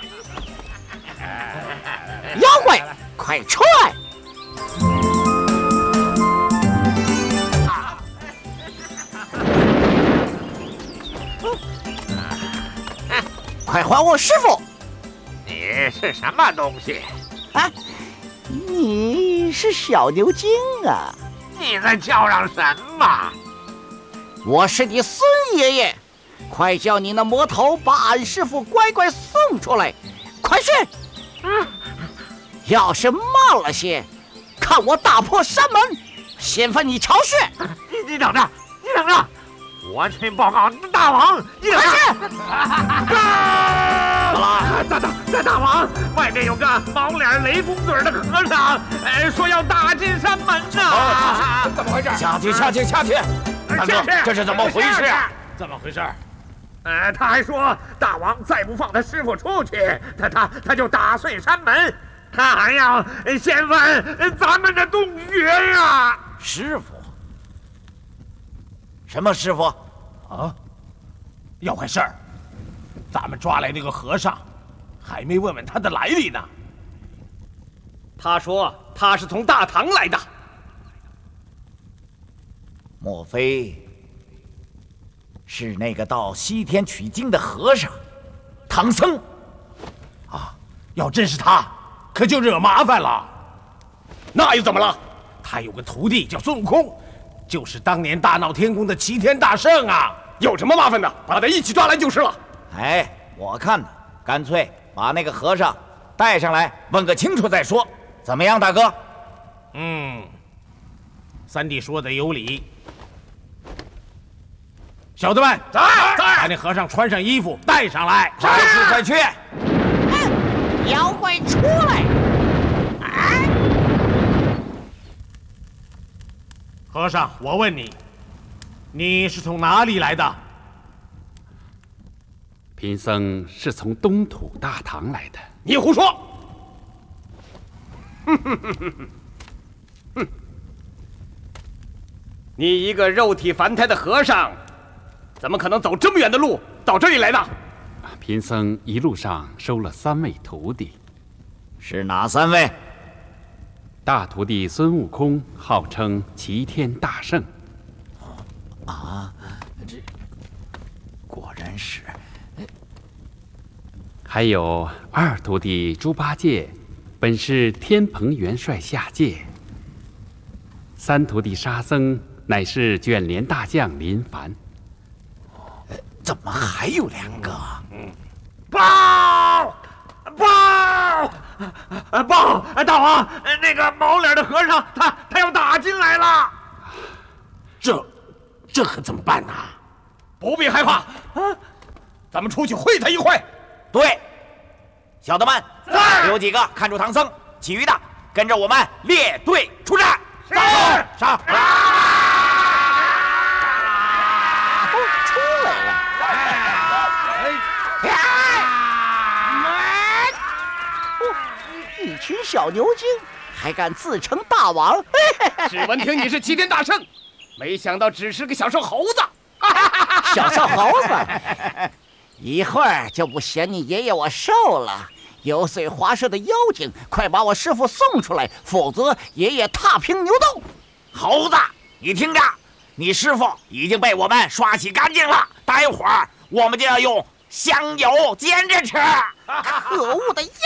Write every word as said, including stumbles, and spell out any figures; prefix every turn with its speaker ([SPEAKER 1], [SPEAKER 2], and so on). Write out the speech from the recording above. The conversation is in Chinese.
[SPEAKER 1] 妖怪，快出来！快还我师傅！
[SPEAKER 2] 你是什么东西？
[SPEAKER 1] 啊，你是小牛精啊！
[SPEAKER 2] 你在叫嚷什么？
[SPEAKER 1] 我是你孙爷爷，快叫你那魔头把俺师傅乖乖送出来！快去！
[SPEAKER 2] 嗯，
[SPEAKER 1] 要是慢了些，看我打破山门，掀翻你巢穴！
[SPEAKER 2] 你你等着，你等着，我去报告大王！你等着！啊！大大大大王，外面有个毛脸雷公嘴的和尚，呃，说要打进山门呐！
[SPEAKER 3] 啊，怎么回事？
[SPEAKER 4] 下去，下去，下去！大哥，这是怎么回事啊？
[SPEAKER 3] 怎么回事？
[SPEAKER 2] 呃，他还说大王再不放他师傅出去，他他他就打碎山门，他还要掀翻咱们的洞穴呀！
[SPEAKER 4] 师傅？什么师傅？
[SPEAKER 3] 啊，要坏事儿！咱们抓来那个和尚，还没问问他的来历呢。
[SPEAKER 5] 他说他是从大唐来的。
[SPEAKER 4] 莫非是那个到西天取经的和尚唐僧？
[SPEAKER 3] 啊，要真是他，可就惹麻烦了。
[SPEAKER 5] 那又怎么了？
[SPEAKER 3] 他有个徒弟叫孙悟空，就是当年大闹天宫的齐天大圣啊！
[SPEAKER 5] 有什么麻烦的，把他一起抓来就是了。
[SPEAKER 4] 哎，我看呢，干脆把那个和尚带上来，问个清楚再说，怎么样，大哥？
[SPEAKER 3] 嗯，三弟说的有理。小的们，
[SPEAKER 5] 在在，
[SPEAKER 3] 把那和尚穿上衣服，带上来。
[SPEAKER 4] 快去，快去！
[SPEAKER 1] 嗯，妖怪出来！啊！
[SPEAKER 3] 和尚，我问你，你是从哪里来的？
[SPEAKER 6] 贫僧是从东土大唐来的。
[SPEAKER 5] 你胡说！
[SPEAKER 3] 哼哼哼哼哼！
[SPEAKER 5] 你一个肉体凡胎的和尚，怎么可能走这么远的路到这里来的？
[SPEAKER 6] 贫僧一路上收了三位徒弟。
[SPEAKER 4] 是哪三位？
[SPEAKER 6] 大徒弟孙悟空号称齐天大圣。
[SPEAKER 4] 啊，这果然是。
[SPEAKER 6] 还有二徒弟猪八戒，本是天蓬元帅下界。三徒弟沙僧乃是卷帘大将林凡。
[SPEAKER 4] 怎么还有两个？
[SPEAKER 2] 嗯，报报报！大王，那个毛脸的和尚，他他要打进来了。
[SPEAKER 3] 这这可怎么办呢？
[SPEAKER 5] 不必害怕，啊，咱们出去会他一会。
[SPEAKER 4] 对，小的们，留几个看住唐僧，其余的跟着我们列队出战。
[SPEAKER 2] 是
[SPEAKER 4] 上！
[SPEAKER 1] 哦，出来了！哦，一群小牛精还敢自称大王！
[SPEAKER 5] 只闻听你是齐天大圣，没想到只是个小瘦猴子。
[SPEAKER 1] 小瘦猴子，一会儿就不嫌你爷爷我瘦了。油碎滑舌的妖精，快把我师傅送出来，否则爷爷踏平牛洞。
[SPEAKER 4] 猴子，你听着，你师傅已经被我们刷洗干净了，待会儿我们就要用香油煎着吃。
[SPEAKER 1] 可恶的妖